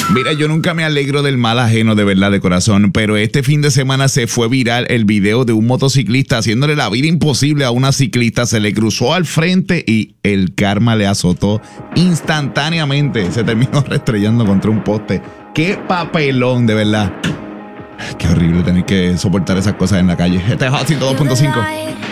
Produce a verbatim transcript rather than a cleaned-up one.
Mira, yo nunca me alegro del mal ajeno, de verdad, de corazón, pero este fin de semana se fue viral el video de un motociclista haciéndole la vida imposible a una ciclista. Se le cruzó al frente y el karma le azotó instantáneamente. Se terminó restrellando contra un poste. ¡Qué papelón, de verdad! Qué horrible tener que soportar esas cosas en la calle. Este es Hot ciento dos punto cinco.